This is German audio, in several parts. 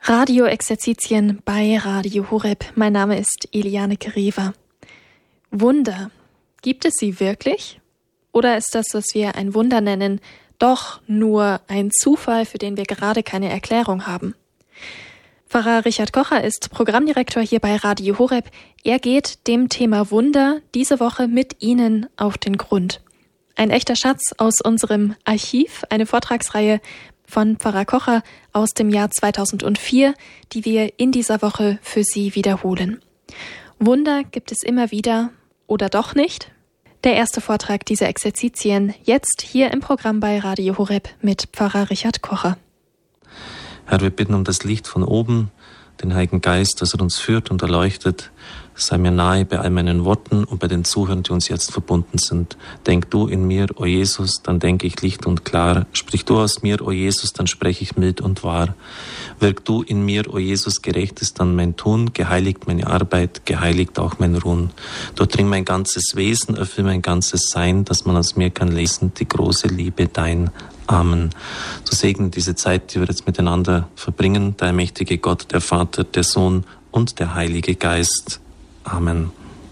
Radioexerzitien bei Radio Horeb. Mein Name ist Eliane Kereva. Wunder. Gibt es sie wirklich? Oder ist das, was wir ein Wunder nennen, doch nur ein Zufall, für den wir gerade keine Erklärung haben? Pfarrer Richard Kocher ist Programmdirektor hier bei Radio Horeb. Er geht dem Thema Wunder diese Woche mit Ihnen auf den Grund. Ein echter Schatz aus unserem Archiv, eine Vortragsreihe von Pfarrer Kocher aus dem Jahr 2004, die wir in dieser Woche für Sie wiederholen. Wunder gibt es immer wieder oder doch nicht? Der erste Vortrag dieser Exerzitien jetzt hier im Programm bei Radio Horeb mit Pfarrer Richard Kocher. Herr, wir bitten um das Licht von oben, den Heiligen Geist, dass er uns führt und erleuchtet. Sei mir nahe bei all meinen Worten und bei den Zuhörern, die uns jetzt verbunden sind. Denk du in mir, o Jesus, dann denke ich licht und klar. Sprich du aus mir, o Jesus, dann spreche ich mild und wahr. Wirk du in mir, o Jesus, gerecht ist dann mein Tun, geheiligt meine Arbeit, geheiligt auch mein Ruhen. Durchdring mein ganzes Wesen, erfüll mein ganzes Sein, dass man aus mir kann lesen, die große Liebe dein. Amen. So segne diese Zeit, die wir jetzt miteinander verbringen, der mächtige Gott, der Vater, der Sohn und der Heilige Geist. Amen.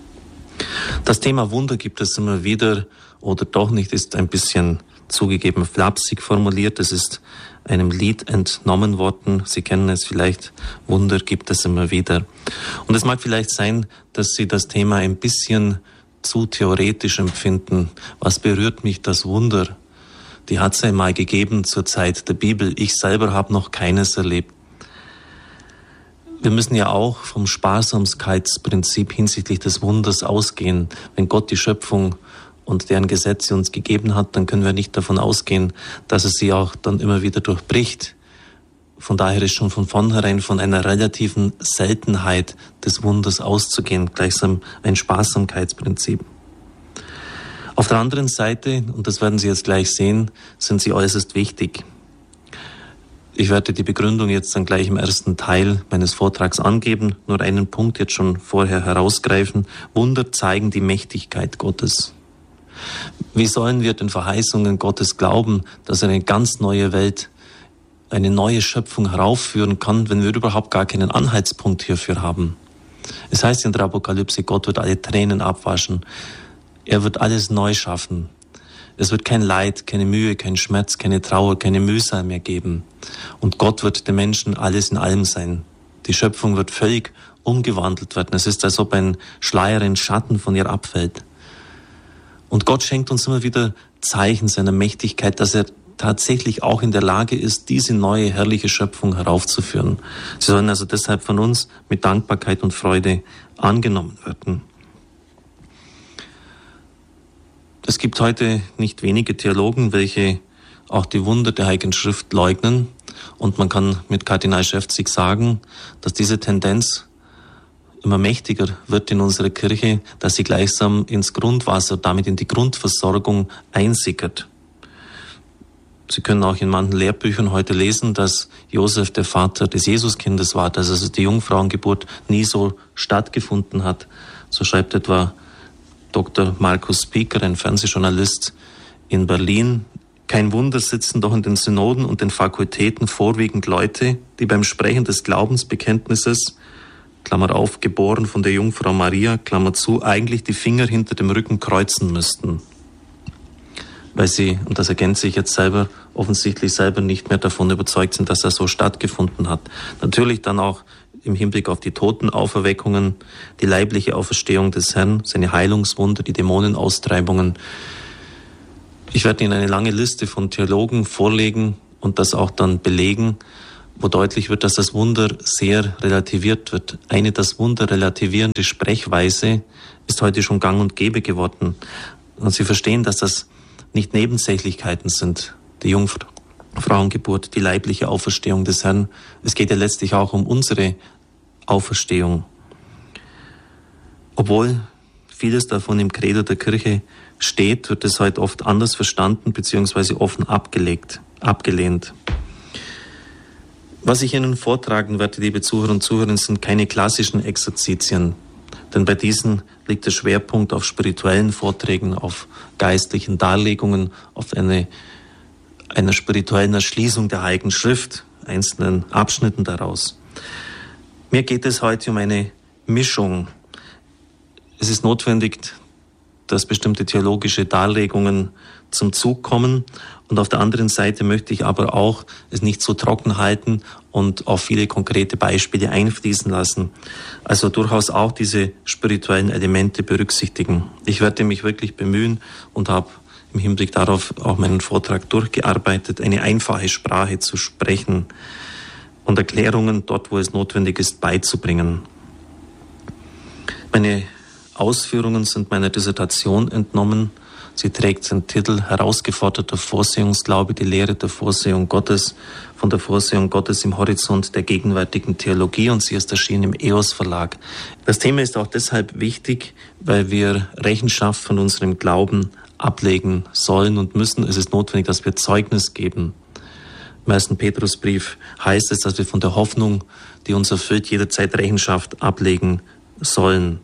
Das Thema Wunder gibt es immer wieder oder doch nicht, ist ein bisschen zugegeben flapsig formuliert. Es ist einem Lied entnommen worden. Sie kennen es vielleicht, Wunder gibt es immer wieder. Und es mag vielleicht sein, dass Sie das Thema ein bisschen zu theoretisch empfinden. Was berührt mich das Wunder? Die hat es einmal gegeben zur Zeit der Bibel. Ich selber habe noch keines erlebt. Wir müssen ja auch vom Sparsamkeitsprinzip hinsichtlich des Wunders ausgehen. Wenn Gott die Schöpfung und deren Gesetze uns gegeben hat, dann können wir nicht davon ausgehen, dass er sie auch dann immer wieder durchbricht. Von daher ist schon von vornherein von einer relativen Seltenheit des Wunders auszugehen, gleichsam ein Sparsamkeitsprinzip. Auf der anderen Seite, und das werden Sie jetzt gleich sehen, sind sie äußerst wichtig. Ich werde die Begründung jetzt dann gleich im ersten Teil meines Vortrags angeben, nur einen Punkt jetzt schon vorher herausgreifen. Wunder zeigen die Mächtigkeit Gottes. Wie sollen wir den Verheißungen Gottes glauben, dass er eine ganz neue Welt, eine neue Schöpfung heraufführen kann, wenn wir überhaupt gar keinen Anhaltspunkt hierfür haben? Es heißt in der Apokalypse, Gott wird alle Tränen abwaschen. Er wird alles neu schaffen. Es wird kein Leid, keine Mühe, kein Schmerz, keine Trauer, keine Mühsal mehr geben. Und Gott wird den Menschen alles in allem sein. Die Schöpfung wird völlig umgewandelt werden. Es ist, als ob ein Schleier, ein Schatten von ihr abfällt. Und Gott schenkt uns immer wieder Zeichen seiner Mächtigkeit, dass er tatsächlich auch in der Lage ist, diese neue, herrliche Schöpfung heraufzuführen. Sie sollen also deshalb von uns mit Dankbarkeit und Freude angenommen werden. Es gibt heute nicht wenige Theologen, welche auch die Wunder der Heiligen Schrift leugnen. Und man kann mit Kardinal Schäfzig sagen, dass diese Tendenz immer mächtiger wird in unserer Kirche, dass sie gleichsam ins Grundwasser, damit in die Grundversorgung einsickert. Sie können auch in manchen Lehrbüchern heute lesen, dass Josef der Vater des Jesuskindes war, dass also die Jungfrauengeburt nie so stattgefunden hat. So schreibt etwa Dr. Markus Spieker, ein Fernsehjournalist in Berlin. Kein Wunder, sitzen doch in den Synoden und den Fakultäten vorwiegend Leute, die beim Sprechen des Glaubensbekenntnisses, Klammer auf, geboren von der Jungfrau Maria, Klammer zu, eigentlich die Finger hinter dem Rücken kreuzen müssten. Weil sie, und das ergänze ich jetzt selber, offensichtlich selber nicht mehr davon überzeugt sind, dass das so stattgefunden hat. Natürlich dann auch im Hinblick auf die Totenauferweckungen, die leibliche Auferstehung des Herrn, seine Heilungswunder, die Dämonenaustreibungen. Ich werde Ihnen eine lange Liste von Theologen vorlegen und das auch dann belegen, wo deutlich wird, dass das Wunder sehr relativiert wird. Eine das Wunder relativierende Sprechweise ist heute schon gang und gäbe geworden. Und Sie verstehen, dass das nicht Nebensächlichkeiten sind, die Jungfrauengeburt, die leibliche Auferstehung des Herrn. Es geht ja letztlich auch um unsere Auferstehung. Obwohl vieles davon im Credo der Kirche steht, wird es heute oft anders verstanden bzw. offen abgelehnt. Was ich Ihnen vortragen werde, liebe Zuhörer und Zuhörerinnen, sind keine klassischen Exerzitien, denn bei diesen liegt der Schwerpunkt auf spirituellen Vorträgen, auf geistlichen Darlegungen, auf einer spirituellen Erschließung der Heiligen Schrift, einzelnen Abschnitten daraus. Mir geht es heute um eine Mischung. Es ist notwendig, dass bestimmte theologische Darlegungen zum Zug kommen. Und auf der anderen Seite möchte ich aber auch es nicht so trocken halten und auf viele konkrete Beispiele einfließen lassen. Also durchaus auch diese spirituellen Elemente berücksichtigen. Ich werde mich wirklich bemühen und habe im Hinblick darauf auch meinen Vortrag durchgearbeitet, eine einfache Sprache zu sprechen und Erklärungen dort, wo es notwendig ist, beizubringen. Meine Ausführungen sind meiner Dissertation entnommen. Sie trägt den Titel Herausgeforderter Vorsehungsglaube, die Lehre der Vorsehung Gottes, von der Vorsehung Gottes im Horizont der gegenwärtigen Theologie, und sie ist erschienen im EOS Verlag. Das Thema ist auch deshalb wichtig, weil wir Rechenschaft von unserem Glauben ablegen sollen und müssen. Es ist notwendig, dass wir Zeugnis geben. Im 1. Petrusbrief heißt es, dass wir von der Hoffnung, die uns erfüllt, jederzeit Rechenschaft ablegen sollen.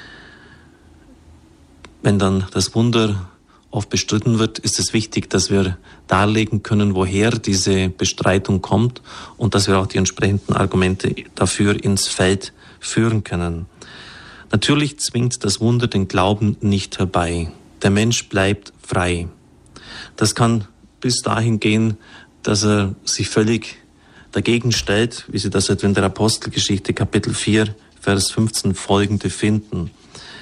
Wenn dann das Wunder oft bestritten wird, ist es wichtig, dass wir darlegen können, woher diese Bestreitung kommt und dass wir auch die entsprechenden Argumente dafür ins Feld führen können. Natürlich zwingt das Wunder den Glauben nicht herbei. Der Mensch bleibt frei. Das kann bis dahin gehen, dass er sich völlig dagegen stellt, wie Sie das etwa in der Apostelgeschichte Kapitel 4, Vers 15 folgende finden.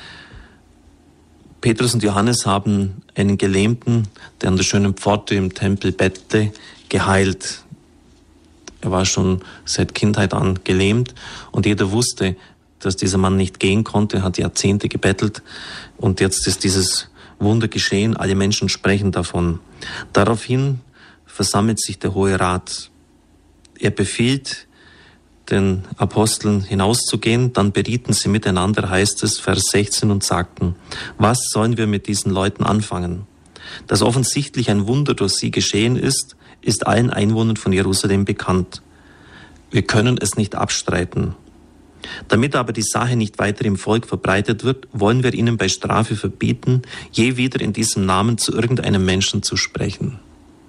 Petrus und Johannes haben einen Gelähmten, der an der schönen Pforte im Tempel bettelte, geheilt. Er war schon seit Kindheit an gelähmt und jeder wusste, dass dieser Mann nicht gehen konnte, hat Jahrzehnte gebettelt und jetzt ist dieses Wunder geschehen, alle Menschen sprechen davon. Daraufhin versammelt sich der Hohe Rat. Er befiehlt den Aposteln hinauszugehen, dann berieten sie miteinander, heißt es, Vers 16, und sagten, was sollen wir mit diesen Leuten anfangen? Dass offensichtlich ein Wunder durch sie geschehen ist, ist allen Einwohnern von Jerusalem bekannt. Wir können es nicht abstreiten. Damit aber die Sache nicht weiter im Volk verbreitet wird, wollen wir ihnen bei Strafe verbieten, je wieder in diesem Namen zu irgendeinem Menschen zu sprechen.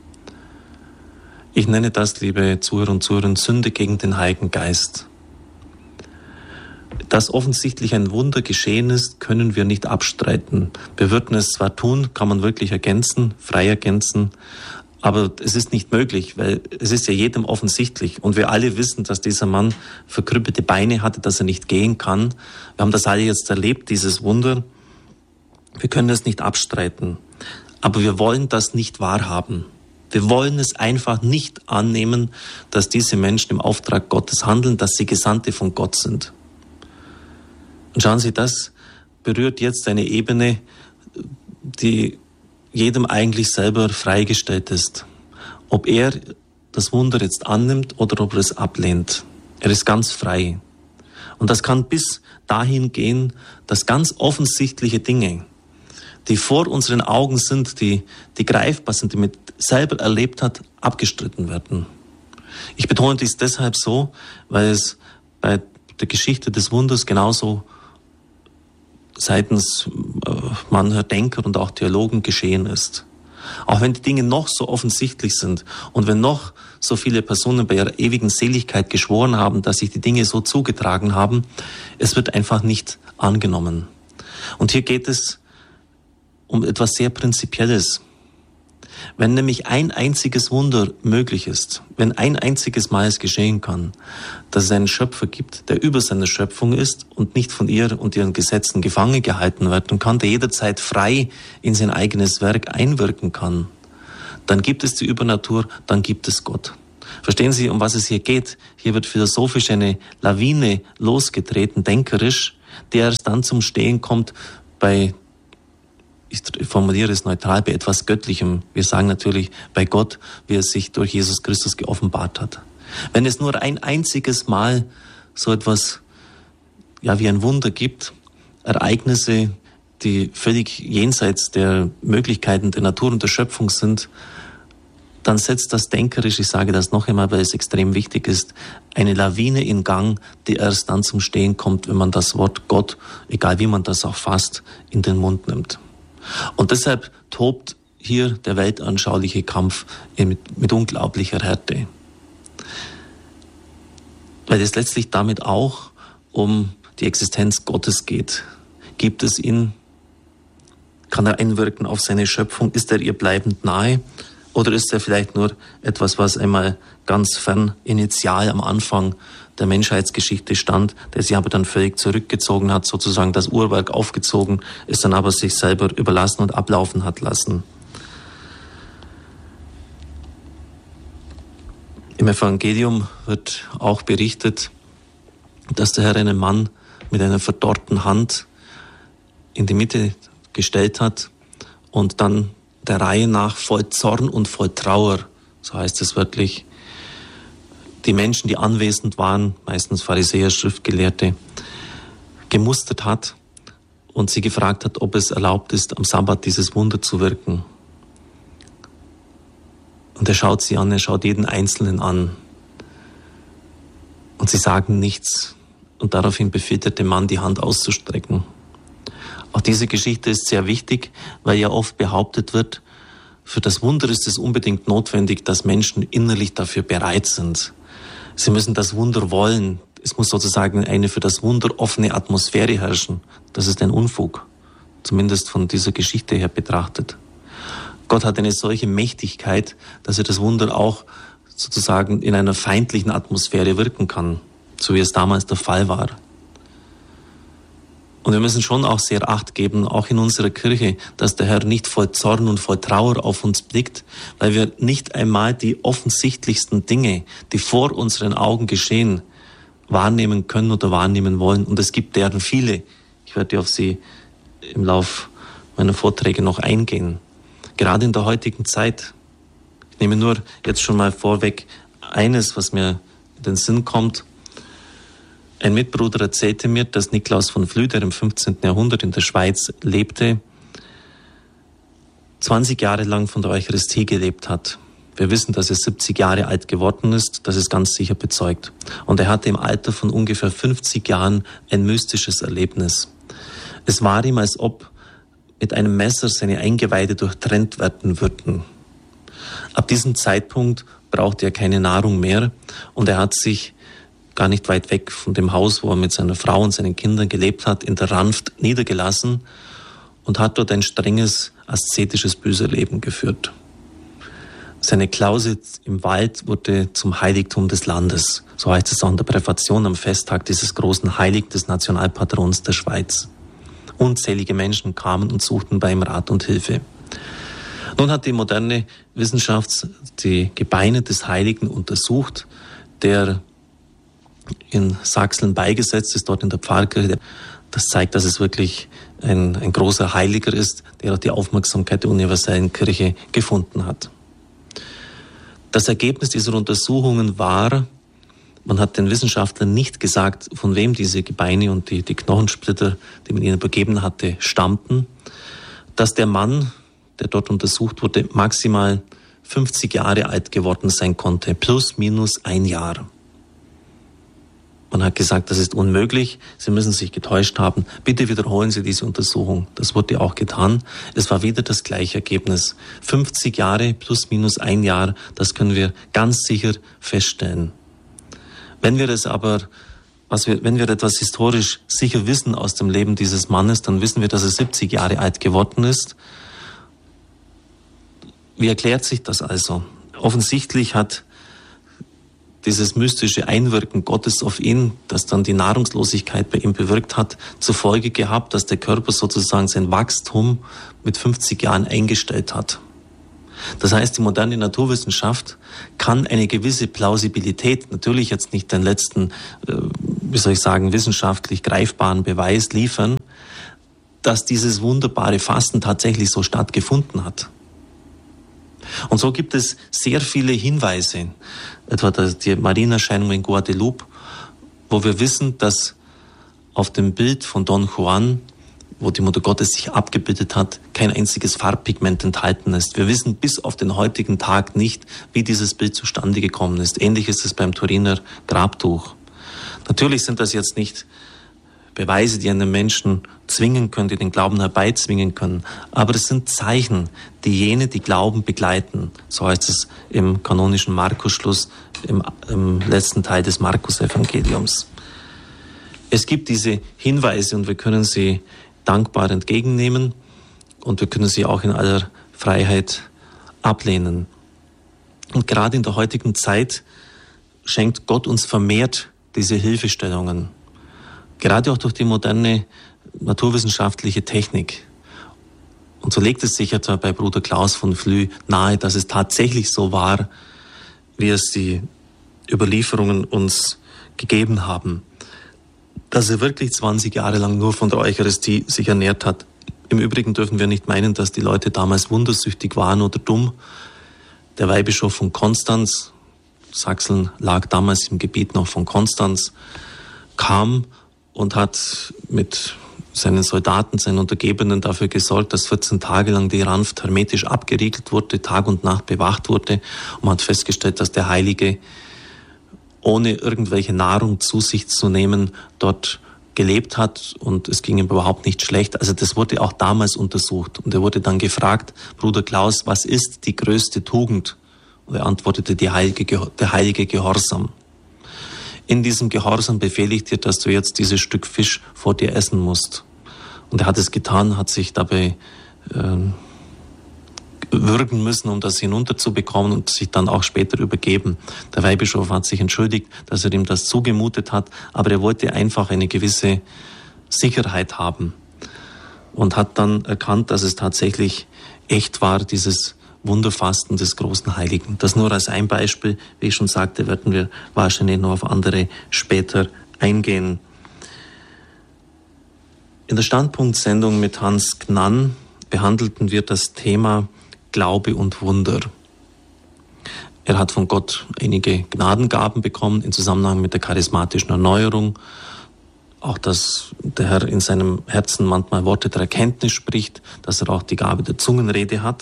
Ich nenne das, liebe Zuhörer und Zuhörerinnen, Sünde gegen den Heiligen Geist. Dass offensichtlich ein Wunder geschehen ist, können wir nicht abstreiten. Wir würden es zwar tun, kann man wirklich ergänzen, frei ergänzen, aber es ist nicht möglich, weil es ist ja jedem offensichtlich. Und wir alle wissen, dass dieser Mann verkrüppelte Beine hatte, dass er nicht gehen kann. Wir haben das alle jetzt erlebt, dieses Wunder. Wir können es nicht abstreiten. Aber wir wollen das nicht wahrhaben. Wir wollen es einfach nicht annehmen, dass diese Menschen im Auftrag Gottes handeln, dass sie Gesandte von Gott sind. Und schauen Sie, das berührt jetzt eine Ebene, die jedem eigentlich selber freigestellt ist. Ob er das Wunder jetzt annimmt oder ob er es ablehnt. Er ist ganz frei. Und das kann bis dahin gehen, dass ganz offensichtliche Dinge, die vor unseren Augen sind, die greifbar sind, die man selber erlebt hat, abgestritten werden. Ich betone dies deshalb so, weil es bei der Geschichte des Wunders genauso seitens mancher Denker und auch Theologen geschehen ist. Auch wenn die Dinge noch so offensichtlich sind und wenn noch so viele Personen bei ihrer ewigen Seligkeit geschworen haben, dass sich die Dinge so zugetragen haben, es wird einfach nicht angenommen. Und hier geht es um etwas sehr Prinzipielles. Wenn nämlich ein einziges Wunder möglich ist, wenn ein einziges Mal es geschehen kann, dass es einen Schöpfer gibt, der über seine Schöpfung ist und nicht von ihr und ihren Gesetzen gefangen gehalten werden kann, der jederzeit frei in sein eigenes Werk einwirken kann, dann gibt es die Übernatur, dann gibt es Gott. Verstehen Sie, um was es hier geht? Hier wird philosophisch eine Lawine losgetreten, denkerisch, die erst dann zum Stehen kommt bei, ich formuliere es neutral, bei etwas Göttlichem. Wir sagen natürlich bei Gott, wie er sich durch Jesus Christus geoffenbart hat. Wenn es nur ein einziges Mal so etwas, ja, wie ein Wunder gibt, Ereignisse, die völlig jenseits der Möglichkeiten der Natur und der Schöpfung sind, dann setzt das denkerisch, ich sage das noch einmal, weil es extrem wichtig ist, eine Lawine in Gang, die erst dann zum Stehen kommt, wenn man das Wort Gott, egal wie man das auch fasst, in den Mund nimmt. Und deshalb tobt hier der weltanschauliche Kampf mit unglaublicher Härte. weil es letztlich damit auch um die Existenz Gottes geht. Gibt es ihn? Kann er einwirken auf seine Schöpfung? Ist er ihr bleibend nahe? Oder ist er vielleicht nur etwas, was einmal ganz fern initial am Anfang der Menschheitsgeschichte stand, der sich aber dann völlig zurückgezogen hat, sozusagen das Uhrwerk aufgezogen, ist dann aber sich selber überlassen und ablaufen hat lassen? Im Evangelium wird auch berichtet, dass der Herr einen Mann mit einer verdorrten Hand in die Mitte gestellt hat und dann der Reihe nach voll Zorn und voll Trauer, so heißt es wörtlich, die Menschen, die anwesend waren, meistens Pharisäer, Schriftgelehrte, gemustert hat und sie gefragt hat, ob es erlaubt ist, am Sabbat dieses Wunder zu wirken. Und er schaut sie an, er schaut jeden Einzelnen an. Und sie sagen nichts. Und daraufhin befiehlt er dem Mann, die Hand auszustrecken. Auch diese Geschichte ist sehr wichtig, weil ja oft behauptet wird, für das Wunder ist es unbedingt notwendig, dass Menschen innerlich dafür bereit sind. Sie müssen das Wunder wollen. Es muss sozusagen eine für das Wunder offene Atmosphäre herrschen. Das ist ein Unfug, zumindest von dieser Geschichte her betrachtet. Gott hat eine solche Mächtigkeit, dass er das Wunder auch sozusagen in einer feindlichen Atmosphäre wirken kann, so wie es damals der Fall war. Und wir müssen schon auch sehr Acht geben, auch in unserer Kirche, dass der Herr nicht voll Zorn und voll Trauer auf uns blickt, weil wir nicht einmal die offensichtlichsten Dinge, die vor unseren Augen geschehen, wahrnehmen können oder wahrnehmen wollen. Und es gibt deren viele. Ich werde auf sie im Lauf meiner Vorträge noch eingehen. Gerade in der heutigen Zeit. Ich nehme nur jetzt schon mal vorweg eines, was mir in den Sinn kommt. Ein Mitbruder erzählte mir, dass Niklaus von Flüe, der im 15. Jahrhundert in der Schweiz lebte, 20 Jahre lang von der Eucharistie gelebt hat. Wir wissen, dass er 70 Jahre alt geworden ist, das ist ganz sicher bezeugt. Und er hatte im Alter von ungefähr 50 Jahren ein mystisches Erlebnis. Es war ihm, als ob mit einem Messer seine Eingeweide durchtrennt werden würden. Ab diesem Zeitpunkt brauchte er keine Nahrung mehr und er hat sich gar nicht weit weg von dem Haus, wo er mit seiner Frau und seinen Kindern gelebt hat, in der Ranft niedergelassen und hat dort ein strenges, aszetisches Büßerleben geführt. Seine Klause im Wald wurde zum Heiligtum des Landes. So heißt es auch in der Präfation am Festtag dieses großen Heilig des Nationalpatrons der Schweiz. Unzählige Menschen kamen und suchten bei ihm Rat und Hilfe. Nun hat die moderne Wissenschaft die Gebeine des Heiligen untersucht, der in Sachsen beigesetzt ist, dort in der Pfarrkirche. Das zeigt, dass es wirklich ein großer Heiliger ist, der auch die Aufmerksamkeit der universellen Kirche gefunden hat. Das Ergebnis dieser Untersuchungen war, man hat den Wissenschaftlern nicht gesagt, von wem diese Gebeine und die Knochensplitter, die man ihnen übergeben hatte, stammten, dass der Mann, der dort untersucht wurde, maximal 50 Jahre alt geworden sein konnte, plus minus 1 Jahr. Man hat gesagt, das ist unmöglich, Sie müssen sich getäuscht haben, bitte wiederholen Sie diese Untersuchung. Das wurde auch getan. Es war wieder das gleiche Ergebnis. 50 Jahre plus minus 1 Jahr, das können wir ganz sicher feststellen. Wenn wir etwas historisch sicher wissen aus dem Leben dieses Mannes, dann wissen wir, dass er 70 Jahre alt geworden ist. Wie erklärt sich das also? Offensichtlich hat dieses mystische Einwirken Gottes auf ihn, das dann die Nahrungslosigkeit bei ihm bewirkt hat, zur Folge gehabt, dass der Körper sozusagen sein Wachstum mit 50 Jahren eingestellt hat. Das heißt, die moderne Naturwissenschaft kann eine gewisse Plausibilität, natürlich jetzt nicht den letzten, wissenschaftlich greifbaren Beweis liefern, dass dieses wunderbare Fasten tatsächlich so stattgefunden hat. Und so gibt es sehr viele Hinweise, etwa die Marienerscheinung in Guadeloupe, wo wir wissen, dass auf dem Bild von Don Juan, wo die Mutter Gottes sich abgebildet hat, kein einziges Farbpigment enthalten ist. Wir wissen bis auf den heutigen Tag nicht, wie dieses Bild zustande gekommen ist. Ähnlich ist es beim Turiner Grabtuch. Natürlich sind das jetzt nicht Beweise, die einen Menschen zwingen können, die den Glauben herbeizwingen können. Aber es sind Zeichen, die jene, die glauben, begleiten. So heißt es im kanonischen Markusschluss, im letzten Teil des Markus-Evangeliums. Es gibt diese Hinweise und wir können sie dankbar entgegennehmen und wir können sie auch in aller Freiheit ablehnen. Und gerade in der heutigen Zeit schenkt Gott uns vermehrt diese Hilfestellungen. Gerade auch durch die moderne naturwissenschaftliche Technik. Und so legt es sich etwa bei Bruder Klaus von Flüe nahe, dass es tatsächlich so war, wie es die Überlieferungen uns gegeben haben. Dass er wirklich 20 Jahre lang nur von der Eucharistie sich ernährt hat. Im Übrigen dürfen wir nicht meinen, dass die Leute damals wundersüchtig waren oder dumm. Der Weihbischof von Konstanz, Sachsen lag damals im Gebiet noch von Konstanz, kam und hat mit seinen Soldaten, seinen Untergebenen dafür gesorgt, dass 14 Tage lang die Ranft hermetisch abgeriegelt wurde, Tag und Nacht bewacht wurde. Und man hat festgestellt, dass der Heilige ohne irgendwelche Nahrung zu sich zu nehmen dort gelebt hat und es ging ihm überhaupt nicht schlecht. Also das wurde auch damals untersucht und er wurde dann gefragt, Bruder Klaus, was ist die größte Tugend? Und er antwortete, der heilige Gehorsam. In diesem Gehorsam befehle ich dir, dass du jetzt dieses Stück Fisch vor dir essen musst. Und er hat es getan, hat sich dabei würgen müssen, um das hinunterzubekommen und sich dann auch später übergeben. Der Weihbischof hat sich entschuldigt, dass er ihm das zugemutet hat, aber er wollte einfach eine gewisse Sicherheit haben und hat dann erkannt, dass es tatsächlich echt war, dieses Wunderfasten des großen Heiligen. Das nur als ein Beispiel. Wie ich schon sagte, werden wir wahrscheinlich noch auf andere später eingehen. In der Standpunktsendung mit Hans Gnann behandelten wir das Thema Glaube und Wunder. Er hat von Gott einige Gnadengaben bekommen im Zusammenhang mit der charismatischen Erneuerung. Auch, dass der Herr in seinem Herzen manchmal Worte der Erkenntnis spricht, dass er auch die Gabe der Zungenrede hat.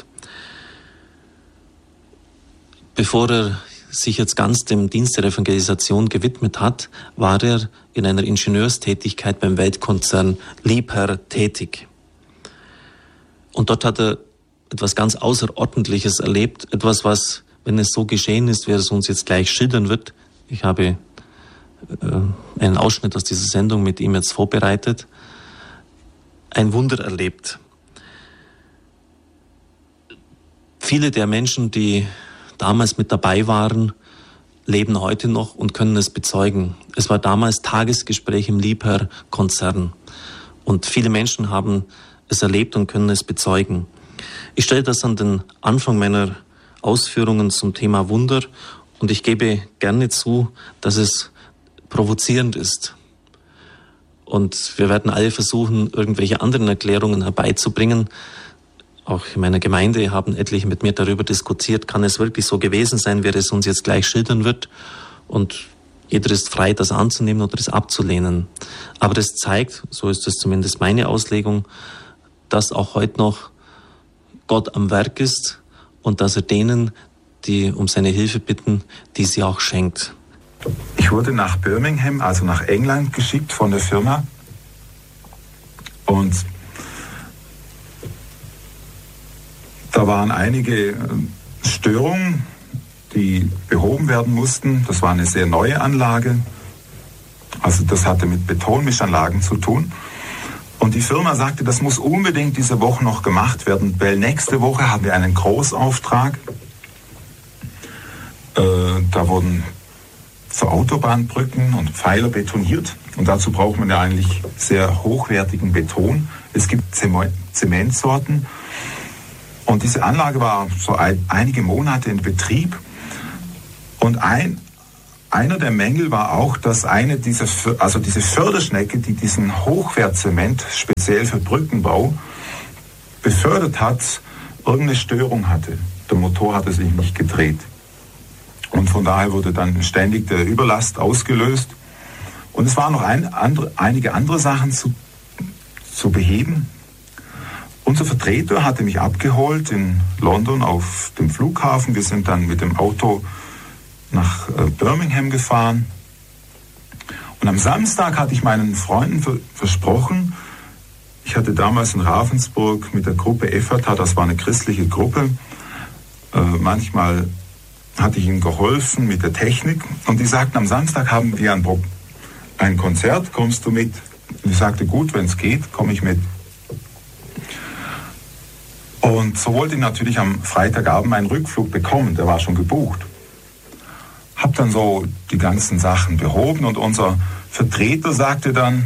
Bevor er sich jetzt ganz dem Dienst der Evangelisation gewidmet hat, war er in einer Ingenieurstätigkeit beim Weltkonzern Liebherr tätig. Und dort hat er etwas ganz Außerordentliches erlebt, etwas, was, wenn es so geschehen ist, wie er es uns jetzt gleich schildern wird. Ich habe einen Ausschnitt aus dieser Sendung mit ihm jetzt vorbereitet. Ein Wunder erlebt. Viele der Menschen, die damals mit dabei waren, leben heute noch und können es bezeugen. Es war damals Tagesgespräch im Liebherr-Konzern und viele Menschen haben es erlebt und können es bezeugen. Ich stelle das an den Anfang meiner Ausführungen zum Thema Wunder und ich gebe gerne zu, dass es provozierend ist. Und wir werden alle versuchen, irgendwelche anderen Erklärungen herbeizubringen. Auch in meiner Gemeinde haben etliche mit mir darüber diskutiert, kann es wirklich so gewesen sein, wie er es uns jetzt gleich schildern wird. Und jeder ist frei, das anzunehmen oder es abzulehnen. Aber das zeigt, so ist es zumindest meine Auslegung, dass auch heute noch Gott am Werk ist und dass er denen, die um seine Hilfe bitten, die sie auch schenkt. Ich wurde nach Birmingham, also nach England, geschickt von der Firma und da waren einige Störungen, die behoben werden mussten. Das war eine sehr neue Anlage. Also das hatte mit Betonmischanlagen zu tun. Und die Firma sagte, das muss unbedingt diese Woche noch gemacht werden, weil nächste Woche haben wir einen Großauftrag. Da wurden so Autobahnbrücken und Pfeiler betoniert. Und dazu braucht man ja eigentlich sehr hochwertigen Beton. Es gibt Zementsorten. Und diese Anlage war so einige Monate in Betrieb. Und einer der Mängel war auch, dass diese Förderschnecke, die diesen Hochwertzement speziell für Brückenbau befördert hat, irgendeine Störung hatte. Der Motor hatte sich nicht gedreht. Und von daher wurde dann ständig der Überlast ausgelöst. Und es waren noch einige andere Sachen zu beheben. Unser Vertreter hatte mich abgeholt in London auf dem Flughafen. Wir sind dann mit dem Auto nach Birmingham gefahren. Und Und am Samstag hatte ich meinen Freunden versprochen, ich hatte damals in Ravensburg mit der Gruppe Ephata, das war eine christliche Gruppe, manchmal hatte ich ihnen geholfen mit der Technik und die sagten, am Samstag haben wir ein Konzert, kommst du mit? Und ich sagte, gut, wenn es geht, komme ich mit. Und so wollte ich natürlich am Freitagabend meinen Rückflug bekommen, der war schon gebucht. Hab dann so die ganzen Sachen behoben und unser Vertreter sagte dann,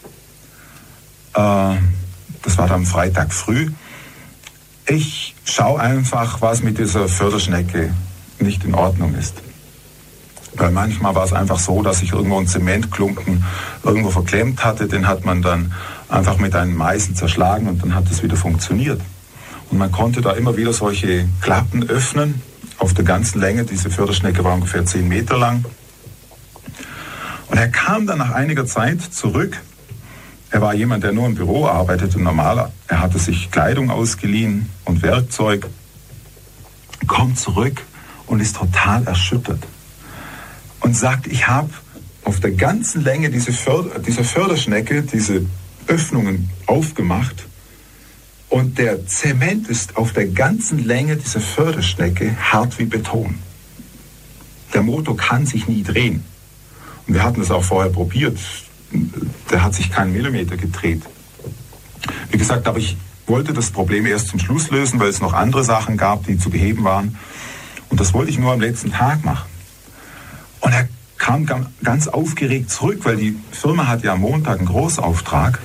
das war dann Freitag früh, ich schaue einfach, was mit dieser Förderschnecke nicht in Ordnung ist. Weil manchmal war es einfach so, dass ich irgendwo einen Zementklumpen irgendwo verklemmt hatte, den hat man dann einfach mit einem Meißel zerschlagen und dann hat es wieder funktioniert. Und man konnte da immer wieder solche Klappen öffnen, auf der ganzen Länge. Diese Förderschnecke war ungefähr 10 Meter lang. Und er kam dann nach einiger Zeit zurück. Er war jemand, der nur im Büro arbeitete, normal. Er hatte sich Kleidung ausgeliehen und Werkzeug. Kommt zurück und ist total erschüttert. Und sagt, ich habe auf der ganzen Länge dieser Förderschnecke diese Öffnungen aufgemacht. Und der Zement ist auf der ganzen Länge dieser Förderschnecke hart wie Beton. Der Motor kann sich nie drehen. Und wir hatten das auch vorher probiert. Der hat sich keinen Millimeter gedreht. Wie gesagt, aber ich wollte das Problem erst zum Schluss lösen, weil es noch andere Sachen gab, die zu beheben waren. Und das wollte ich nur am letzten Tag machen. Und er kam ganz aufgeregt zurück, weil die Firma hat ja am Montag einen Großauftrag.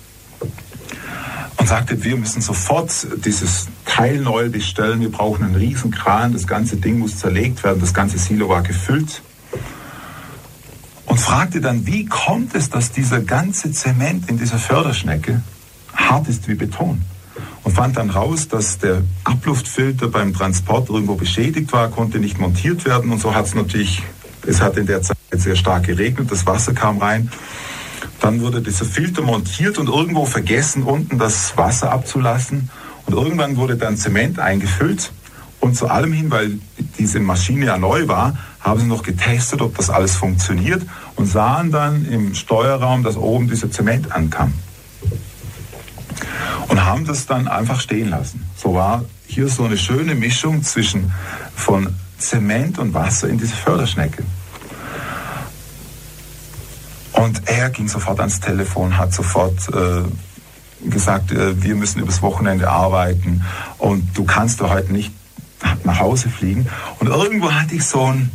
Und sagte, wir müssen sofort dieses Teil neu bestellen, wir brauchen einen riesen Kran, das ganze Ding muss zerlegt werden, das ganze Silo war gefüllt. Und fragte dann, wie kommt es, dass dieser ganze Zement in dieser Förderschnecke hart ist wie Beton? Und fand dann raus, dass der Abluftfilter beim Transport irgendwo beschädigt war, konnte nicht montiert werden und so hat es natürlich, es hat in der Zeit sehr stark geregnet, das Wasser kam rein. Dann wurde dieser Filter montiert und irgendwo vergessen, unten das Wasser abzulassen. Und irgendwann wurde dann Zement eingefüllt. Und zu allem hin, weil diese Maschine ja neu war, haben sie noch getestet, ob das alles funktioniert. Und sahen dann im Steuerraum, dass oben dieser Zement ankam. Und haben das dann einfach stehen lassen. So war hier so eine schöne Mischung von Zement und Wasser in diese Förderschnecke. Und er ging sofort ans Telefon, hat sofort gesagt, wir müssen übers Wochenende arbeiten und du kannst doch heute nicht nach Hause fliegen. Und irgendwo hatte ich so ein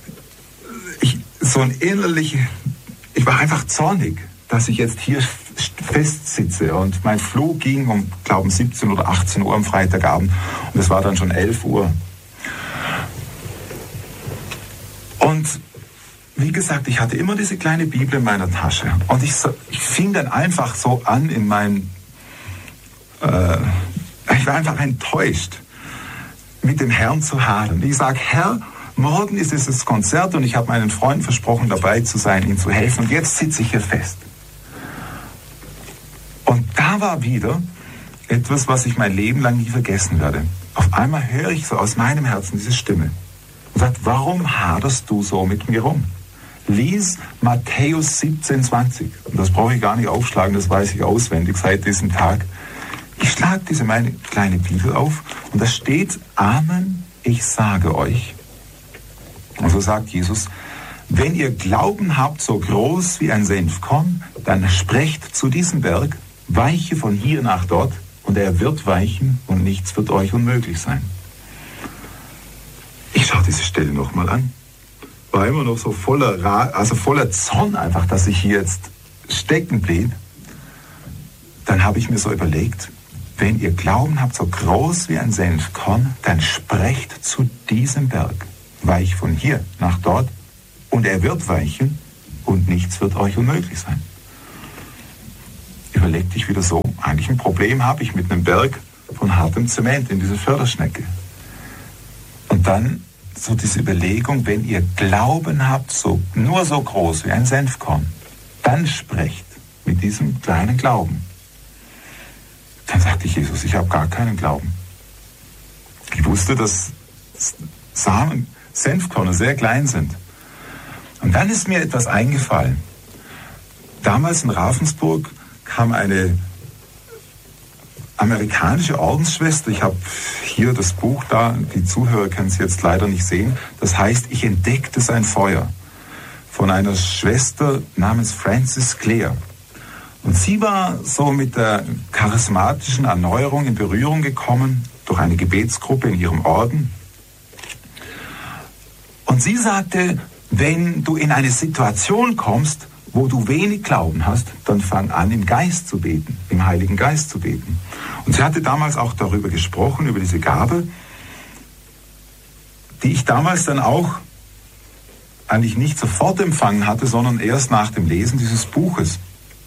innerliches, ich war einfach zornig, dass ich jetzt hier festsitze. Und mein Flug ging um 17 oder 18 Uhr am Freitagabend und es war dann schon 11 Uhr. Und wie gesagt, ich hatte immer diese kleine Bibel in meiner Tasche. Und ich fing dann einfach so an in ich war einfach enttäuscht, mit dem Herrn zu hadern. Ich sage, Herr, morgen ist es das Konzert und ich habe meinen Freunden versprochen, dabei zu sein, ihnen zu helfen. Und jetzt sitze ich hier fest. Und da war wieder etwas, was ich mein Leben lang nie vergessen werde. Auf einmal höre ich so aus meinem Herzen diese Stimme. Und sagt, warum haderst du so mit mir rum? Lies Matthäus 17,20. Und das brauche ich gar nicht aufschlagen, das weiß ich auswendig seit diesem Tag. Ich schlage diese meine kleine Bibel auf und da steht, Amen, ich sage euch. Und so sagt Jesus, wenn ihr Glauben habt, so groß wie ein Senfkorn, dann sprecht zu diesem Berg, weiche von hier nach dort und er wird weichen und nichts wird euch unmöglich sein. Ich schaue diese Stelle nochmal an. War immer noch so voller Zorn einfach, dass ich hier jetzt stecken blieb. Dann habe ich mir so überlegt, wenn ihr Glauben habt, so groß wie ein Senfkorn, dann sprecht zu diesem Berg, weich von hier nach dort, und er wird weichen und nichts wird euch unmöglich sein. Überleg dich wieder so, eigentlich ein Problem habe ich mit einem Berg von hartem Zement in dieser Förderschnecke. Und dann so diese Überlegung, wenn ihr Glauben habt, nur so groß wie ein Senfkorn, dann sprecht mit diesem kleinen Glauben. Dann sagte Jesus, ich habe gar keinen Glauben. Ich wusste, dass Senfkörner sehr klein sind. Und dann ist mir etwas eingefallen. damals in Ravensburg kam eine amerikanische Ordensschwester, ich habe hier das Buch da, die Zuhörer können es jetzt leider nicht sehen, das heißt, ich entdeckte sein Feuer, von einer Schwester namens Frances Clare. Und sie war so mit der charismatischen Erneuerung in Berührung gekommen, durch eine Gebetsgruppe in ihrem Orden. Und sie sagte, wenn du in eine Situation kommst, wo du wenig Glauben hast, dann fang an, im Geist zu beten, im Heiligen Geist zu beten. Und sie hatte damals auch darüber gesprochen, über diese Gabe, die ich damals dann auch eigentlich nicht sofort empfangen hatte, sondern erst nach dem Lesen dieses Buches.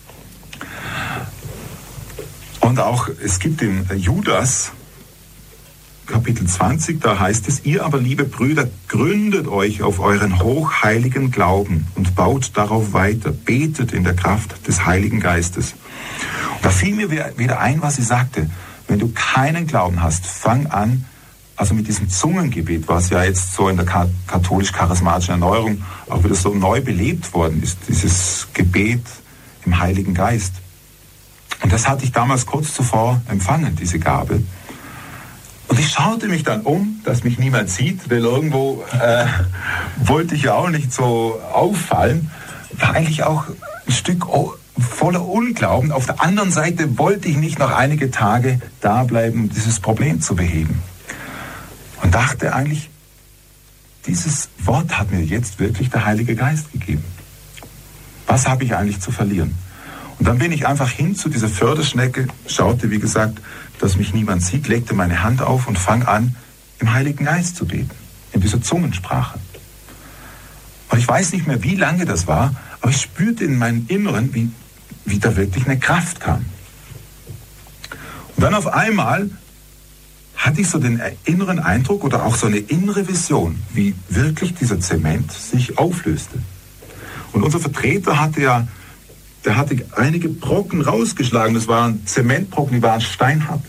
Und auch, es gibt in Judas, Kapitel 20, da heißt es, ihr aber, liebe Brüder, gründet euch auf euren hochheiligen Glauben und baut darauf weiter, betet in der Kraft des Heiligen Geistes. Und da fiel mir wieder ein, was sie sagte, wenn du keinen Glauben hast, fang an, also mit diesem Zungengebet, was ja jetzt so in der katholisch-charismatischen Erneuerung auch wieder so neu belebt worden ist, dieses Gebet im Heiligen Geist. Und das hatte ich damals kurz zuvor empfangen, diese Gabe. Und ich schaute mich dann um, dass mich niemand sieht, weil irgendwo wollte ich ja auch nicht so auffallen. War eigentlich auch ein Stück voller Unglauben. Auf der anderen Seite wollte ich nicht noch einige Tage da bleiben, um dieses Problem zu beheben. Und dachte eigentlich, dieses Wort hat mir jetzt wirklich der Heilige Geist gegeben. Was habe ich eigentlich zu verlieren? Und dann bin ich einfach hin zu dieser Förderschnecke, schaute, wie gesagt, dass mich niemand sieht, legte meine Hand auf und fang an, im Heiligen Geist zu beten, in dieser Zungensprache. Und ich weiß nicht mehr, wie lange das war, aber ich spürte in meinem Inneren, wie da wirklich eine Kraft kam. Und dann auf einmal hatte ich so den inneren Eindruck oder auch so eine innere Vision, wie wirklich dieser Zement sich auflöste. Und unser Vertreter der hatte einige Brocken rausgeschlagen. Das waren Zementbrocken, die waren steinhart.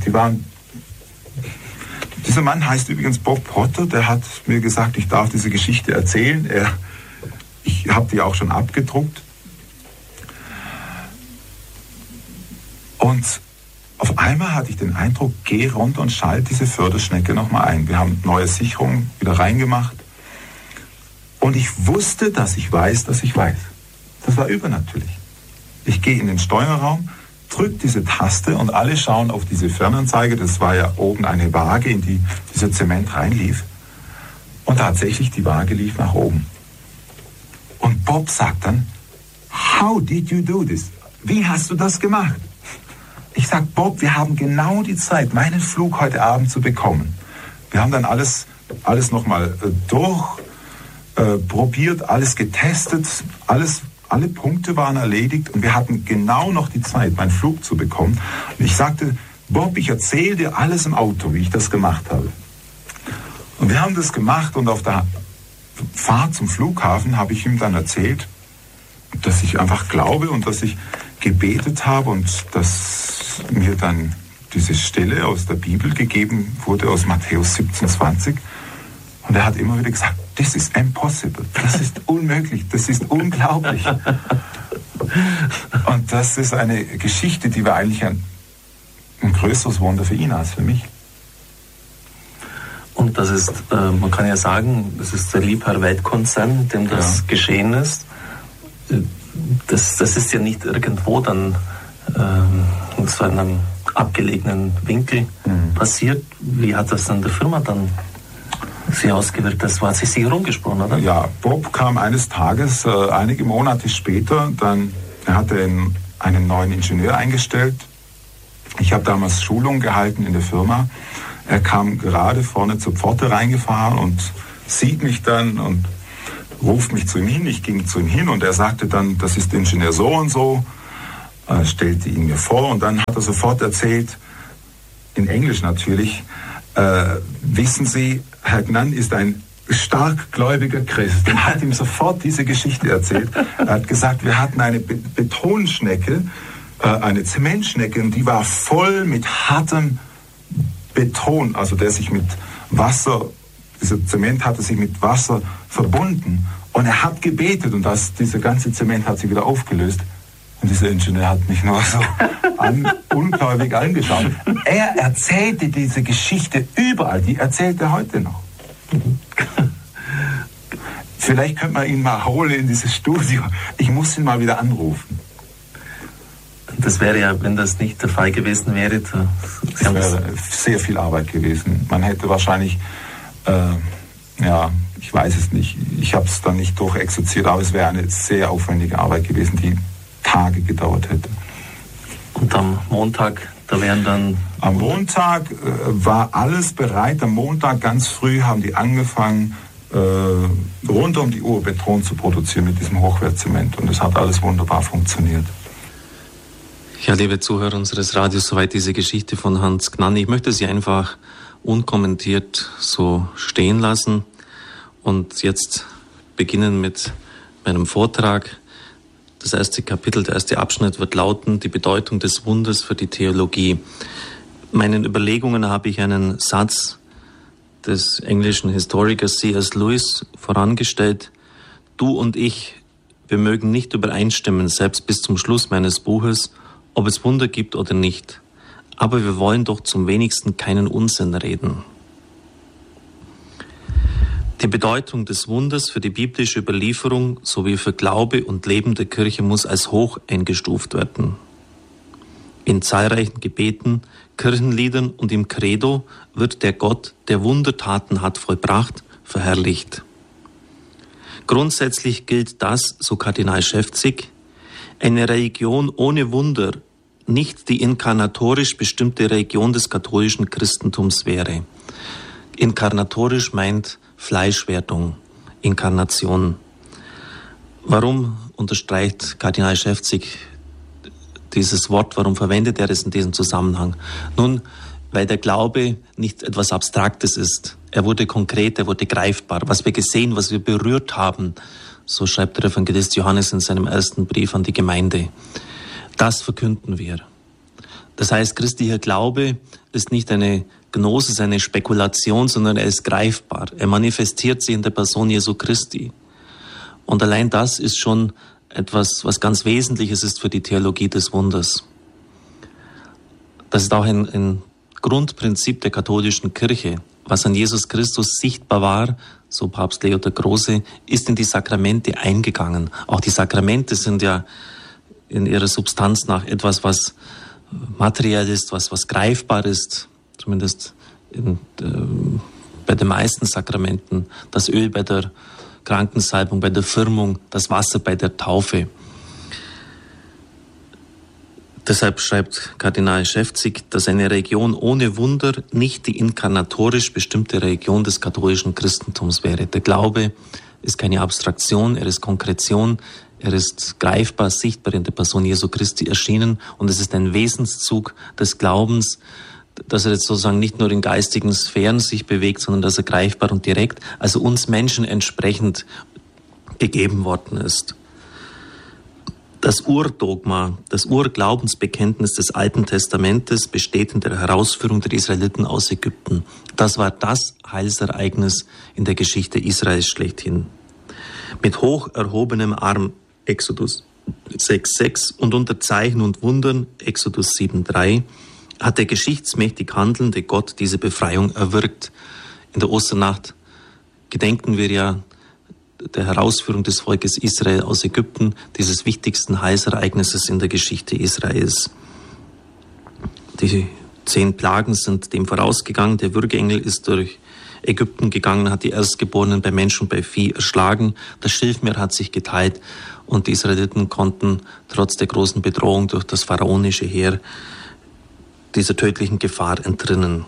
Dieser Mann heißt übrigens Bob Potter, der hat mir gesagt, ich darf diese Geschichte erzählen. Ich habe die auch schon abgedruckt. Und auf einmal hatte ich den Eindruck, geh runter und schalt diese Förderschnecke nochmal ein. Wir haben neue Sicherungen wieder reingemacht. Und ich wusste, dass ich weiß, dass ich weiß. Das war übernatürlich. Ich gehe in den Steuerraum, drücke diese Taste und alle schauen auf diese Fernanzeige. Das war ja oben eine Waage, in die dieser Zement reinlief. Und tatsächlich, die Waage lief nach oben. Und Bob sagt dann, how did you do this? Wie hast du das gemacht? Ich sage, Bob, wir haben genau die Zeit, meinen Flug heute Abend zu bekommen. Wir haben dann alles nochmal durchprobiert, alles getestet, alle Punkte waren erledigt und wir hatten genau noch die Zeit, meinen Flug zu bekommen. Und ich sagte, Bob, ich erzähle dir alles im Auto, wie ich das gemacht habe. Und wir haben das gemacht und auf der Fahrt zum Flughafen habe ich ihm dann erzählt, dass ich einfach glaube und dass ich gebetet habe und dass mir dann diese Stelle aus der Bibel gegeben wurde, aus Matthäus 17,20. Und er hat immer wieder gesagt, this is impossible, das ist unmöglich, das ist unglaublich. Und das ist eine Geschichte, die war eigentlich ein größeres Wunder für ihn als für mich. Und das ist, man kann ja sagen, das ist der Liebherr-Weltkonzern, dem das geschehen ist. Das ist ja nicht irgendwo dann in so einem abgelegenen Winkel passiert. Wie hat das dann der Firma dann sich ausgewirkt? Das war sich sicher rumgesprochen, oder? Ja, Bob kam eines Tages, einige Monate später, er hatte einen neuen Ingenieur eingestellt. Ich habe damals Schulung gehalten in der Firma. Er kam gerade vorne zur Pforte reingefahren und sieht mich dann und ruft mich zu ihm hin. Ich ging zu ihm hin und er sagte dann, das ist Ingenieur so und so, stellte ihn mir vor und dann hat er sofort erzählt, in Englisch natürlich, wissen Sie, Herr Gnann ist ein starkgläubiger Christ. Er hat ihm sofort diese Geschichte erzählt. Er hat gesagt, wir hatten eine Betonschnecke, eine Zementschnecke, und die war voll mit hartem Beton, also der sich mit Wasser, dieser Zement hatte sich mit Wasser verbunden. Und er hat gebetet und dieser ganze Zement hat sich wieder aufgelöst. Und dieser Ingenieur hat mich nur so ungläubig angeschaut. Er erzählte diese Geschichte überall, die erzählt er heute noch. Vielleicht könnte man ihn mal holen in dieses Studio. Ich muss ihn mal wieder anrufen. Das wäre ja, wenn das nicht der Fall gewesen wäre, das wäre sehr viel Arbeit gewesen. Man hätte wahrscheinlich, ich weiß es nicht, ich habe es dann nicht durchexerziert, aber es wäre eine sehr aufwendige Arbeit gewesen, die Tage gedauert hätte. Und am Montag, da wären dann... Am Montag war alles bereit. Am Montag ganz früh haben die angefangen, rund um die Uhr Beton zu produzieren mit diesem Hochwertzement. Und es hat alles wunderbar funktioniert. Ja, liebe Zuhörer unseres Radios, soweit diese Geschichte von Hans Gnanny. Ich möchte sie einfach unkommentiert so stehen lassen und jetzt beginnen mit meinem Vortrag. Das erste Kapitel, der erste Abschnitt wird lauten, die Bedeutung des Wunders für die Theologie. Meinen Überlegungen habe ich einen Satz des englischen Historikers C.S. Lewis vorangestellt. Du und ich, wir mögen nicht übereinstimmen, selbst bis zum Schluss meines Buches, ob es Wunder gibt oder nicht. Aber wir wollen doch zum wenigsten keinen Unsinn reden. Die Bedeutung des Wunders für die biblische Überlieferung sowie für Glaube und Leben der Kirche muss als hoch eingestuft werden. In zahlreichen Gebeten, Kirchenliedern und im Credo wird der Gott, der Wundertaten hat vollbracht, verherrlicht. Grundsätzlich gilt das, so Kardinal Schäfzig, eine Religion ohne Wunder nicht die inkarnatorisch bestimmte Religion des katholischen Christentums wäre. Inkarnatorisch meint Fleischwerdung, Inkarnation. Warum unterstreicht Kardinal Schäfzig dieses Wort, warum verwendet er es in diesem Zusammenhang? Nun, weil der Glaube nicht etwas Abstraktes ist. Er wurde konkret, er wurde greifbar. Was wir gesehen, was wir berührt haben, so schreibt der Evangelist Johannes in seinem ersten Brief an die Gemeinde. Das verkünden wir. Das heißt, christlicher Glaube ist nicht eine Gnosis, eine Spekulation, sondern er ist greifbar. Er manifestiert sich in der Person Jesu Christi. Und allein das ist schon etwas, was ganz Wesentliches ist für die Theologie des Wunders. Das ist auch ein Grundprinzip der katholischen Kirche. Was an Jesus Christus sichtbar war, so Papst Leo der Große, ist in die Sakramente eingegangen. Auch die Sakramente sind ja in ihrer Substanz nach etwas, was materiell ist, was greifbar ist, zumindest bei den meisten Sakramenten. Das Öl bei der Krankensalbung, bei der Firmung, das Wasser bei der Taufe. Deshalb schreibt Kardinal Schäfzig, dass eine Religion ohne Wunder nicht die inkarnatorisch bestimmte Religion des katholischen Christentums wäre. Der Glaube ist keine Abstraktion, er ist Konkretion, er ist greifbar, sichtbar in der Person Jesu Christi erschienen und es ist ein Wesenszug des Glaubens, dass er jetzt sozusagen nicht nur in geistigen Sphären sich bewegt, sondern dass er greifbar und direkt, also uns Menschen entsprechend gegeben worden ist. Das Urdogma, das Urglaubensbekenntnis des Alten Testamentes besteht in der Herausführung der Israeliten aus Ägypten. Das war das Heilsereignis in der Geschichte Israels schlechthin. Mit hoch erhobenem Arm, Exodus 6,6 und unter Zeichen und Wundern, Exodus 7,3, hat der geschichtsmächtig handelnde Gott diese Befreiung erwirkt. In der Osternacht gedenken wir ja der Herausführung des Volkes Israel aus Ägypten, dieses wichtigsten Heilsereignisses in der Geschichte Israels. Die 10 Plagen sind dem vorausgegangen. Der Würgengel ist durch Ägypten gegangen, hat die Erstgeborenen bei Mensch und bei Vieh erschlagen. Das Schilfmeer hat sich geteilt und die Israeliten konnten trotz der großen Bedrohung durch das pharaonische Heer dieser tödlichen Gefahr entrinnen.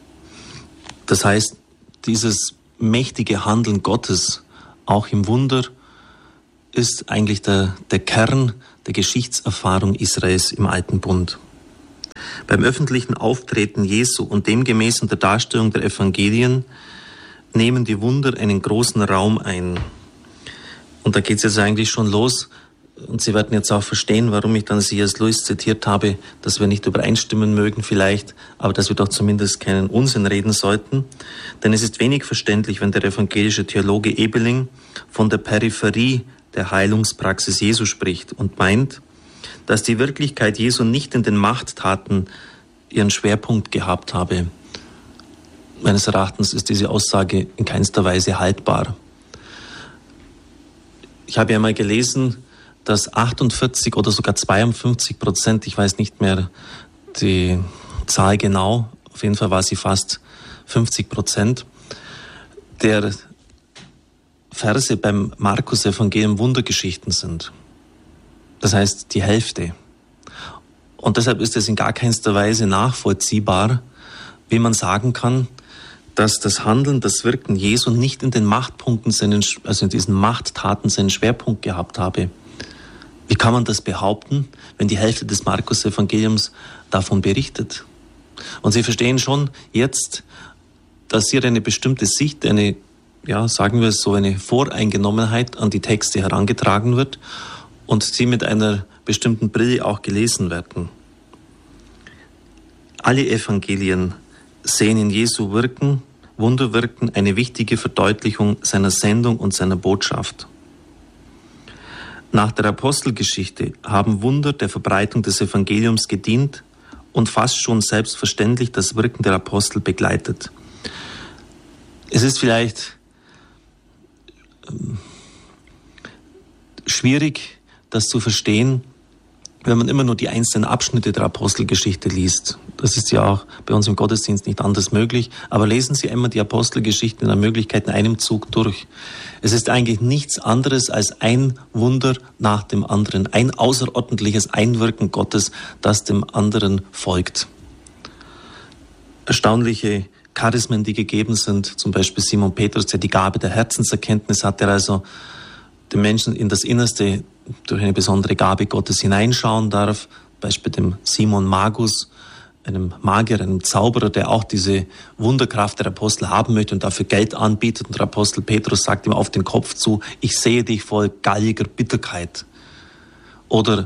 Das heißt, dieses mächtige Handeln Gottes auch im Wunder ist eigentlich der Kern der Geschichtserfahrung Israels im Alten Bund. Beim öffentlichen Auftreten Jesu und demgemäß in der Darstellung der Evangelien nehmen die Wunder einen großen Raum ein. Und da geht es jetzt eigentlich schon los. Und Sie werden jetzt auch verstehen, warum ich dann C.S. Lewis zitiert habe, dass wir nicht übereinstimmen mögen vielleicht, aber dass wir doch zumindest keinen Unsinn reden sollten. Denn es ist wenig verständlich, wenn der evangelische Theologe Ebeling von der Peripherie der Heilungspraxis Jesu spricht und meint, dass die Wirklichkeit Jesu nicht in den Machttaten ihren Schwerpunkt gehabt habe. Meines Erachtens ist diese Aussage in keinster Weise haltbar. Ich habe ja mal gelesen, dass 48 oder sogar 52%, ich weiß nicht mehr die Zahl genau, auf jeden Fall war sie fast 50%, der Verse beim Markus-Evangelium Wundergeschichten sind. Das heißt, die Hälfte. Und deshalb ist es in gar keinster Weise nachvollziehbar, wie man sagen kann, dass das Handeln, das Wirken Jesu nicht in den Machtpunkten, also in diesen Machttaten seinen Schwerpunkt gehabt habe. Wie kann man das behaupten, wenn die Hälfte des Markus-Evangeliums davon berichtet? Und Sie verstehen schon jetzt, dass hier eine bestimmte Sicht, sagen wir es so, eine Voreingenommenheit an die Texte herangetragen wird und sie mit einer bestimmten Brille auch gelesen werden. Alle Evangelien sehen in Jesu Wirken, Wunderwirken, eine wichtige Verdeutlichung seiner Sendung und seiner Botschaft. Nach der Apostelgeschichte haben Wunder der Verbreitung des Evangeliums gedient und fast schon selbstverständlich das Wirken der Apostel begleitet. Es ist vielleicht schwierig, das zu verstehen, wenn man immer nur die einzelnen Abschnitte der Apostelgeschichte liest. Das ist ja auch bei uns im Gottesdienst nicht anders möglich. Aber lesen Sie einmal die Apostelgeschichte in der Möglichkeit in einem Zug durch. Es ist eigentlich nichts anderes als ein Wunder nach dem anderen. Ein außerordentliches Einwirken Gottes, das dem anderen folgt. Erstaunliche Charismen, die gegeben sind. Zum Beispiel Simon Petrus, der die Gabe der Herzenserkenntnis hat, der also den Menschen in das Innerste durch eine besondere Gabe Gottes hineinschauen darf. Beispiel dem Simon Magus, einem Magier, einem Zauberer, der auch diese Wunderkraft der Apostel haben möchte und dafür Geld anbietet. Und der Apostel Petrus sagt ihm auf den Kopf zu, ich sehe dich voll galliger Bitterkeit. Oder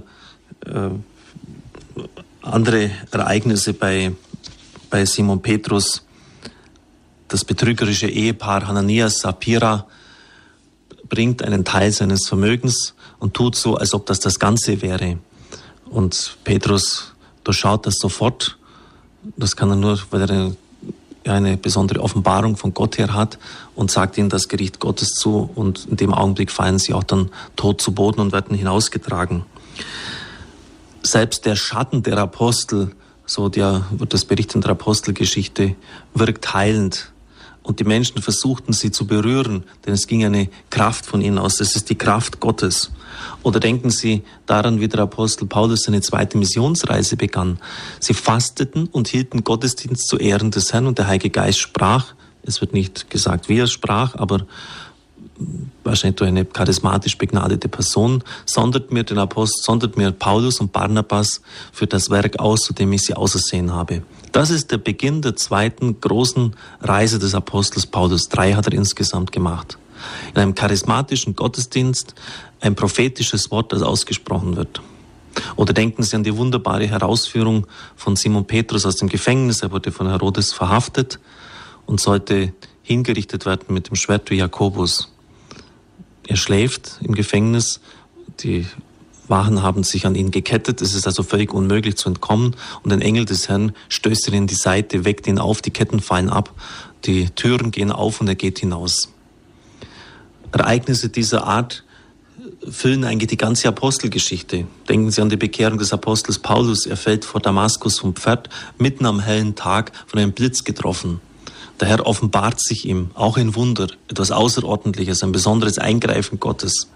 andere Ereignisse bei Simon Petrus, das betrügerische Ehepaar Hananias, Sapphira, bringt einen Teil seines Vermögens und tut so, als ob das Ganze wäre. Und Petrus durchschaut das sofort. Das kann er nur, weil er eine besondere Offenbarung von Gott her hat und sagt ihnen das Gericht Gottes zu. Und in dem Augenblick fallen sie auch dann tot zu Boden und werden hinausgetragen. Selbst der Schatten der Apostel, so wird das Bericht in der Apostelgeschichte, wirkt heilend. Und die Menschen versuchten, sie zu berühren, denn es ging eine Kraft von ihnen aus. Das ist die Kraft Gottes. Oder denken Sie daran, wie der Apostel Paulus seine zweite Missionsreise begann. Sie fasteten und hielten Gottesdienst zu Ehren des Herrn und der Heilige Geist sprach. Es wird nicht gesagt, wie er sprach, aber wahrscheinlich durch eine charismatisch begnadete Person, sondert mir Paulus und Barnabas für das Werk aus, zu dem ich sie ausersehen habe. Das ist der Beginn der zweiten großen Reise des Apostels Paulus. 3 hat er insgesamt gemacht. In einem charismatischen Gottesdienst ein prophetisches Wort, das ausgesprochen wird. Oder denken Sie an die wunderbare Herausführung von Simon Petrus aus dem Gefängnis. Er wurde von Herodes verhaftet und sollte hingerichtet werden mit dem Schwert wie Jakobus. Er schläft im Gefängnis, die Wachen haben sich an ihn gekettet, es ist also völlig unmöglich zu entkommen und ein Engel des Herrn stößt ihn in die Seite, weckt ihn auf, die Ketten fallen ab, die Türen gehen auf und er geht hinaus. Ereignisse dieser Art füllen eigentlich die ganze Apostelgeschichte. Denken Sie an die Bekehrung des Apostels Paulus, er fällt vor Damaskus vom Pferd, mitten am hellen Tag von einem Blitz getroffen. Der Herr offenbart sich ihm, auch ein Wunder, etwas Außerordentliches, ein besonderes Eingreifen Gottes.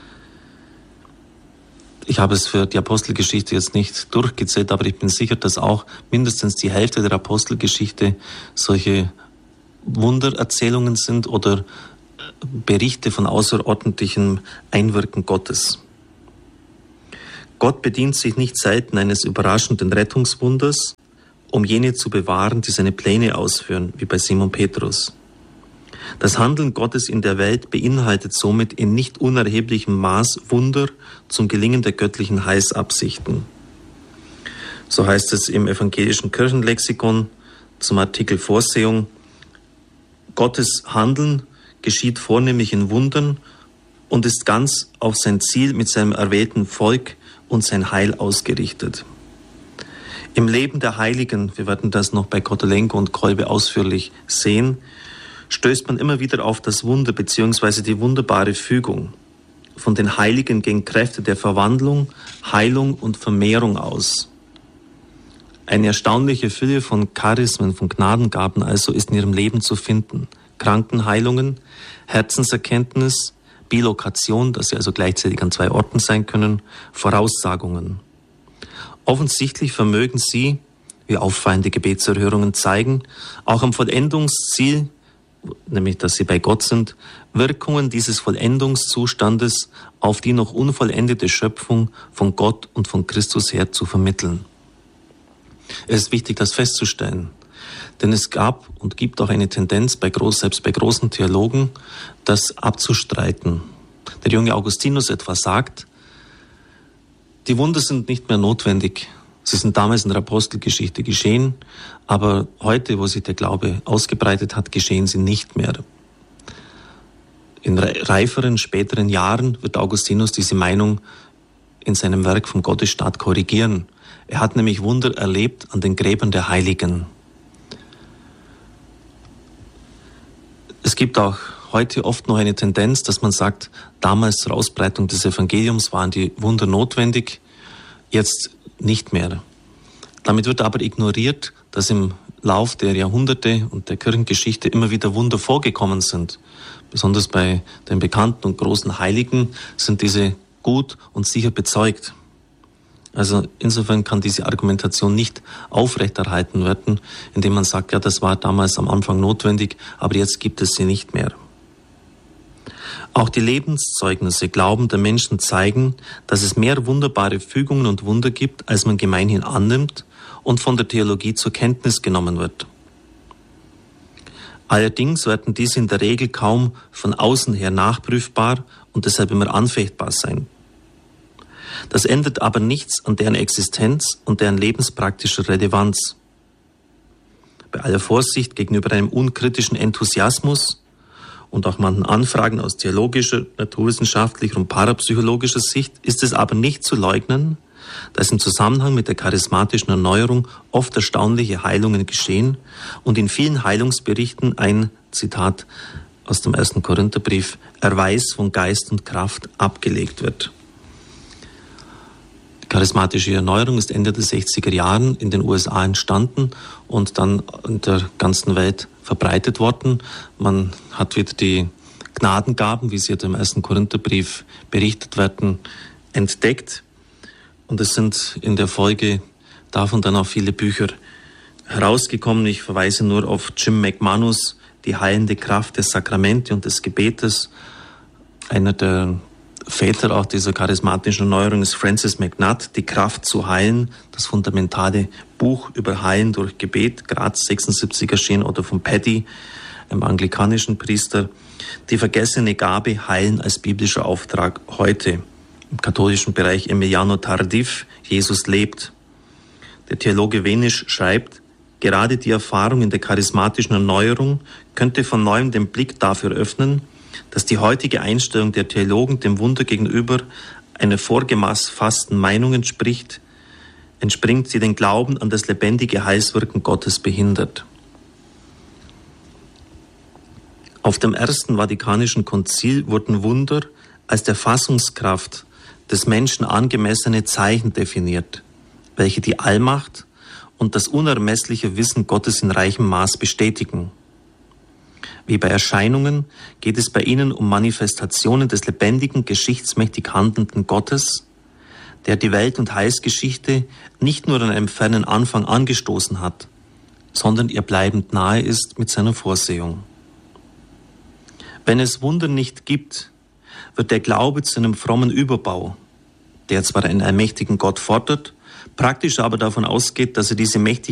Ich habe es für die Apostelgeschichte jetzt nicht durchgezählt, aber ich bin sicher, dass auch mindestens die Hälfte der Apostelgeschichte solche Wundererzählungen sind oder Berichte von außerordentlichem Einwirken Gottes. Gott bedient sich nicht selten eines überraschenden Rettungswunders, um jene zu bewahren, die seine Pläne ausführen, wie bei Simon Petrus. Das Handeln Gottes in der Welt beinhaltet somit in nicht unerheblichem Maß Wunder zum Gelingen der göttlichen Heilsabsichten. So heißt es im evangelischen Kirchenlexikon zum Artikel Vorsehung: Gottes Handeln geschieht vornehmlich in Wundern und ist ganz auf sein Ziel mit seinem erwählten Volk und sein Heil ausgerichtet. Im Leben der Heiligen, wir werden das noch bei Kotolenko und Kolbe ausführlich sehen, stößt man immer wieder auf das Wunder bzw. die wunderbare Fügung. Von den Heiligen gehen Kräfte der Verwandlung, Heilung und Vermehrung aus. Eine erstaunliche Fülle von Charismen, von Gnadengaben also ist in ihrem Leben zu finden. Krankenheilungen, Herzenserkenntnis, Bilokation, dass sie also gleichzeitig an 2 Orten sein können, Voraussagungen. Offensichtlich vermögen sie, wie auffallende Gebetserhörungen zeigen, auch am Vollendungsziel, nämlich dass sie bei Gott sind, Wirkungen dieses Vollendungszustandes auf die noch unvollendete Schöpfung von Gott und von Christus her zu vermitteln. Es ist wichtig, das festzustellen, denn es gab und gibt auch eine Tendenz, selbst bei großen Theologen, das abzustreiten. Der junge Augustinus etwa sagt, die Wunder sind nicht mehr notwendig. Sie sind damals in der Apostelgeschichte geschehen, aber heute, wo sich der Glaube ausgebreitet hat, geschehen sie nicht mehr. In reiferen, späteren Jahren wird Augustinus diese Meinung in seinem Werk vom Gottesstaat korrigieren. Er hat nämlich Wunder erlebt an den Gräbern der Heiligen. Es gibt auch heute oft noch eine Tendenz, dass man sagt, damals zur Ausbreitung des Evangeliums waren die Wunder notwendig, jetzt nicht mehr. Damit wird aber ignoriert, dass im Lauf der Jahrhunderte und der Kirchengeschichte immer wieder Wunder vorgekommen sind. Besonders bei den bekannten und großen Heiligen sind diese gut und sicher bezeugt. Also insofern kann diese Argumentation nicht aufrechterhalten werden, indem man sagt, ja, das war damals am Anfang notwendig, aber jetzt gibt es sie nicht mehr. Auch die Lebenszeugnisse glaubender Menschen zeigen, dass es mehr wunderbare Fügungen und Wunder gibt, als man gemeinhin annimmt und von der Theologie zur Kenntnis genommen wird. Allerdings werden diese in der Regel kaum von außen her nachprüfbar und deshalb immer anfechtbar sein. Das ändert aber nichts an deren Existenz und deren lebenspraktischer Relevanz. Bei aller Vorsicht gegenüber einem unkritischen Enthusiasmus und auch manchen Anfragen aus theologischer, naturwissenschaftlicher und parapsychologischer Sicht ist es aber nicht zu leugnen, dass im Zusammenhang mit der charismatischen Erneuerung oft erstaunliche Heilungen geschehen und in vielen Heilungsberichten ein, Zitat aus dem 1. Korintherbrief, Erweis von Geist und Kraft abgelegt wird. Die charismatische Erneuerung ist Ende der 60er Jahren in den USA entstanden und dann in der ganzen Welt verbreitet worden. Man hat wieder die Gnadengaben, wie sie im 1. Korintherbrief berichtet werden, entdeckt. Und es sind in der Folge davon dann auch viele Bücher herausgekommen. Ich verweise nur auf Jim McManus, Die heilende Kraft des Sakramente und des Gebetes. Einer der Väter auch dieser charismatischen Erneuerung ist Francis McNutt, Die Kraft zu heilen, das fundamentale Buch über Heilen durch Gebet, Graz 76 erschienen, oder von Paddy, einem anglikanischen Priester. Die vergessene Gabe, Heilen als biblischer Auftrag heute. Im katholischen Bereich Emiliano Tardif, Jesus lebt. Der Theologe Wenisch schreibt, gerade die Erfahrung in der charismatischen Erneuerung könnte von neuem den Blick dafür öffnen, dass die heutige Einstellung der Theologen dem Wunder gegenüber einer vorgefassten Meinung entspringt, die den Glauben an das lebendige Heilswirken Gottes behindert. Auf dem Ersten Vatikanischen Konzil wurden Wunder als der Fassungskraft des Menschen angemessene Zeichen definiert, welche die Allmacht und das unermessliche Wissen Gottes in reichem Maß bestätigen. Wie bei Erscheinungen geht es bei ihnen um Manifestationen des lebendigen, geschichtsmächtig handelnden Gottes, der die Welt- und Heilsgeschichte nicht nur an einem fernen Anfang angestoßen hat, sondern ihr bleibend nahe ist mit seiner Vorsehung. Wenn es Wunder nicht gibt, wird der Glaube zu einem frommen Überbau, der zwar einen allmächtigen Gott fordert, praktisch aber davon ausgeht, dass er diese Mächtigkeit